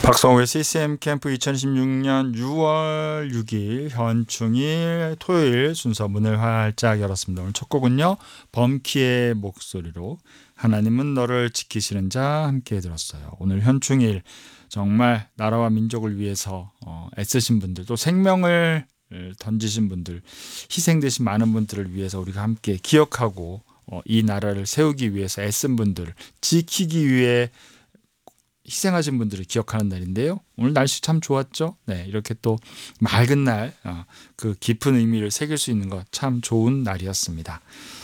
박성호의 CCM 캠프 2016년 6월 6일 현충일 토요일 순서 문을 활짝 열었습니다. 오늘 첫 곡은요, 범키의 목소리로 하나님은 너를 지키시는 자 함께 들었어요. 오늘 현충일 정말 나라와 민족을 위해서 애쓰신 분들, 또 생명을 던지신 분들, 희생되신 많은 분들을 위해서 우리가 함께 기억하고 이 나라를 세우기 위해서 애쓴 분들, 지키기 위해 희생하신 분들을 기억하는 날인데요. 오늘 날씨 참 좋았죠. 네, 이렇게 또 맑은 날, 그 깊은 의미를 새길 수 있는 것 참 좋은 날이었습니다.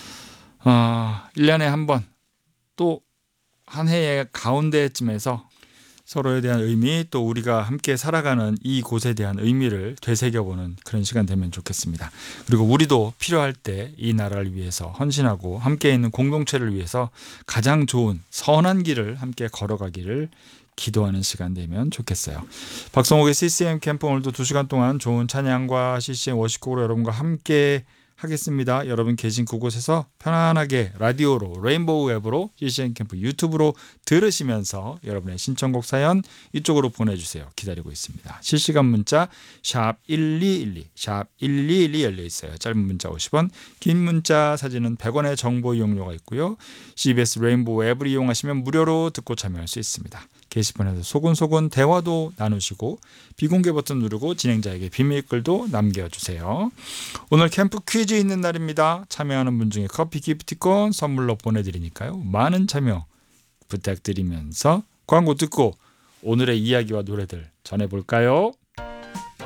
1년에 한 번, 또 한 해의 가운데쯤에서 서로에 대한 의미, 또 우리가 함께 살아가는 이곳에 대한 의미를 되새겨보는 그런 시간 되면 좋겠습니다. 그리고 우리도 필요할 때 이 나라를 위해서 헌신하고 함께 있는 공동체를 위해서 가장 좋은 선한 길을 함께 걸어가기를 기도하는 시간 되면 좋겠어요. 박성옥의 CCM 캠프 오늘도 2시간 동안 좋은 찬양과 CCM 워시곡으로 여러분과 함께 하겠습니다. 여러분 계신 그곳에서 편안하게 라디오로 레인보우 앱으로 CCM 캠프 유튜브로 들으시면서 여러분의 신청곡 사연 이쪽으로 보내주세요. 기다리고 있습니다. 실시간 문자 샵 1212 샵 1212 열려 있어요. 짧은 문자 50원, 긴 문자 사진은 100원의 정보 이용료가 있고요. CBS 레인보우 앱을 이용하시면 무료로 듣고 참여할 수 있습니다. 게시판에서 소곤소곤 대화도 나누시고 비공개 버튼 누르고 진행자에게 비밀글도 남겨주세요. 오늘 캠프 퀴즈 있는 날입니다. 참여하는 분 중에 커피 기프티콘 선물로 보내드리니까요. 많은 참여 부탁드리면서 광고 듣고 오늘의 이야기와 노래들 전해볼까요?